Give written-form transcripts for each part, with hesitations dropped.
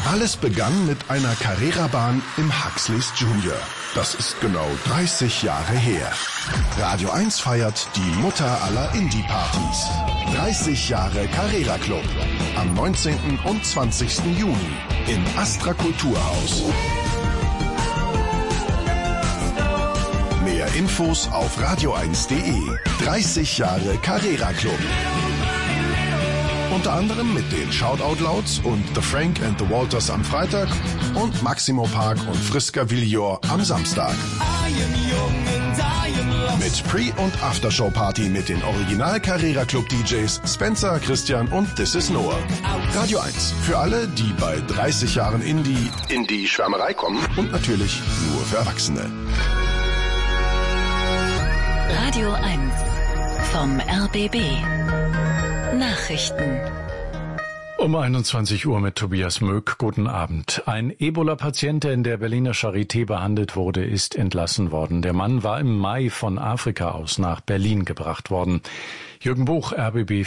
Alles begann mit einer Carrera-Bahn im Huxleys Junior. Das ist genau 30 Jahre her. Radio 1 feiert die Mutter aller Indie-Partys. 30 Jahre Carrera Club. Am 19. und 20. Juni im Astra Kulturhaus. Mehr Infos auf radio1.de. 30 Jahre Carrera Club. Unter anderem mit den Shoutout Louds und The Frank and the Walters am Freitag und Maximo Park und Friska Villor am Samstag. Mit Pre- und Aftershow-Party mit den Original Carrera Club DJs Spencer, Christian und This is Noah. Radio 1. Für alle, die bei 30 Jahren in die Schwärmerei kommen und natürlich nur für Erwachsene. Radio 1 vom RBB. Nachrichten. Um 21 Uhr mit Tobias Möck. Guten Abend. Ein Ebola-Patient, der in der Berliner Charité behandelt wurde, ist entlassen worden. Der Mann war im Mai von Afrika aus nach Berlin gebracht worden. Jürgen Buch, RBB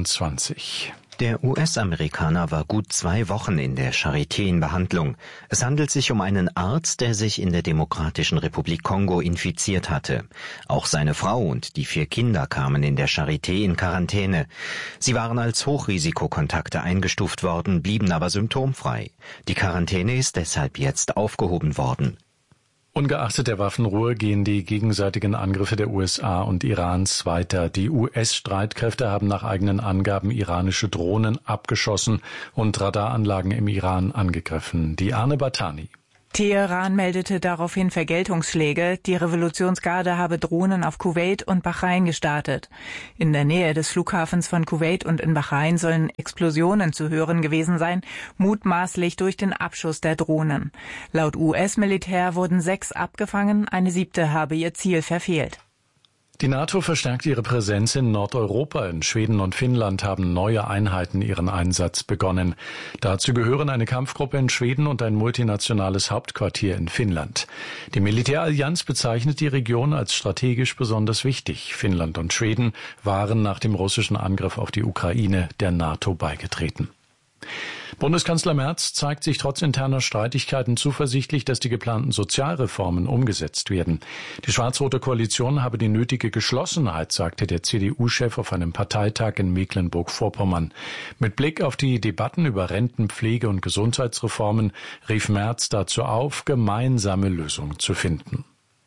24. Der US-Amerikaner war gut 2 Wochen in der Charité in Behandlung. Es handelt sich um einen Arzt, der sich in der Demokratischen Republik Kongo infiziert hatte. Auch seine Frau und die 4 Kinder kamen in der Charité in Quarantäne. Sie waren als Hochrisikokontakte eingestuft worden, blieben aber symptomfrei. Die Quarantäne ist deshalb jetzt aufgehoben worden. Ungeachtet der Waffenruhe gehen die gegenseitigen Angriffe der USA und Irans weiter. Die US-Streitkräfte haben nach eigenen Angaben iranische Drohnen abgeschossen und Radaranlagen im Iran angegriffen. Diane Batani. Teheran meldete daraufhin Vergeltungsschläge. Die Revolutionsgarde habe Drohnen auf Kuwait und Bahrain gestartet. In der Nähe des Flughafens von Kuwait und in Bahrain sollen Explosionen zu hören gewesen sein, mutmaßlich durch den Abschuss der Drohnen. Laut US-Militär wurden 6 abgefangen, eine 7. habe ihr Ziel verfehlt. Die NATO verstärkt ihre Präsenz in Nordeuropa. In Schweden und Finnland haben neue Einheiten ihren Einsatz begonnen. Dazu gehören eine Kampfgruppe in Schweden und ein multinationales Hauptquartier in Finnland. Die Militärallianz bezeichnet die Region als strategisch besonders wichtig. Finnland und Schweden waren nach dem russischen Angriff auf die Ukraine der NATO beigetreten. Bundeskanzler Merz zeigt sich trotz interner Streitigkeiten zuversichtlich, dass die geplanten Sozialreformen umgesetzt werden. Die schwarz-rote Koalition habe die nötige Geschlossenheit, sagte der CDU-Chef auf einem Parteitag in Mecklenburg-Vorpommern. Mit Blick auf die Debatten über Renten-, Pflege- und Gesundheitsreformen rief Merz dazu auf, gemeinsame Lösungen zu finden.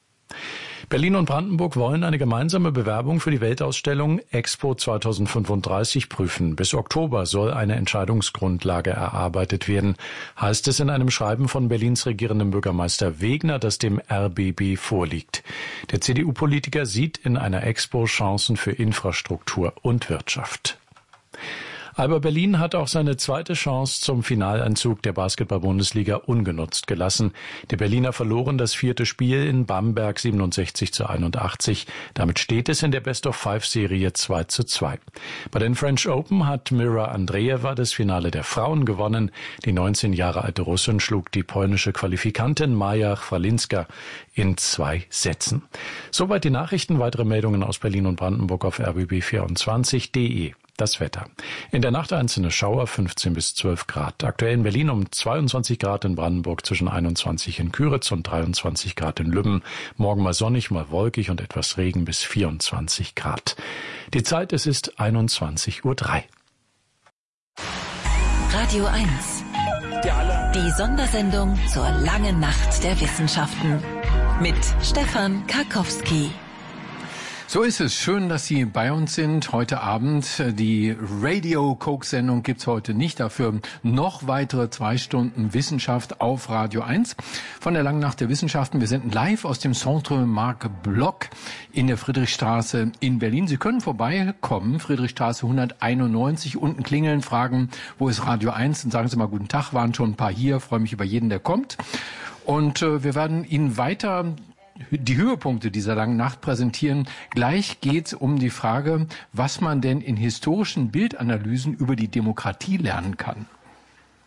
Berlin und Brandenburg wollen eine gemeinsame Bewerbung für die Weltausstellung Expo 2035 prüfen. Bis Oktober soll eine Entscheidungsgrundlage erarbeitet werden, heißt es in einem Schreiben von Berlins regierendem Bürgermeister Wegner, das dem RBB vorliegt. Der CDU-Politiker sieht in einer Expo Chancen für Infrastruktur und Wirtschaft. Alba Berlin hat auch seine zweite Chance zum Finaleinzug der Basketball-Bundesliga ungenutzt gelassen. Die Berliner verloren das 4. Spiel in Bamberg 67-81. Damit steht es in der Best-of-5-Serie 2:2. Bei den French Open hat Mira Andreeva das Finale der Frauen gewonnen. Die 19 Jahre alte Russin schlug die polnische Qualifikantin Maja Chwalinska in 2 Sätzen. Soweit die Nachrichten. Weitere Meldungen aus Berlin und Brandenburg auf rbb24.de. Das Wetter. In der Nacht einzelne Schauer, 15 bis 12 Grad. Aktuell in Berlin um 22 Grad, in Brandenburg zwischen 21 in Küritz und 23 Grad in Lübben. Morgen mal sonnig, mal wolkig und etwas Regen bis 24 Grad. Die Zeit, es ist 21:03 Uhr. Radio 1. Die Sondersendung zur langen Nacht der Wissenschaften. Mit Stefan Karkowski. So ist es. Schön, dass Sie bei uns sind heute Abend. Die Radio-Coke-Sendung gibt's heute nicht. Dafür noch weitere 2 Stunden Wissenschaft auf Radio 1 von der Langen Nacht der Wissenschaften. Wir senden live aus dem Centre Marc Bloch in der Friedrichstraße in Berlin. Sie können vorbeikommen, Friedrichstraße 191, unten klingeln, fragen, wo ist Radio 1 und sagen Sie mal guten Tag. Waren schon ein paar hier, freue mich über jeden, der kommt. Und wir werden Ihnen weiter die Höhepunkte dieser langen Nacht präsentieren. Gleich geht's um die Frage, was man denn in historischen Bildanalysen über die Demokratie lernen kann.